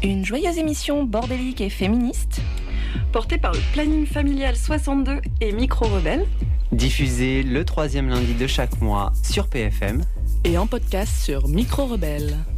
Une joyeuse émission bordélique et féministe, portée par le Planning Familial 62 et Micro Rebelle, diffusée le 3e lundi de chaque mois sur PFM et en podcast sur Micro Rebelle.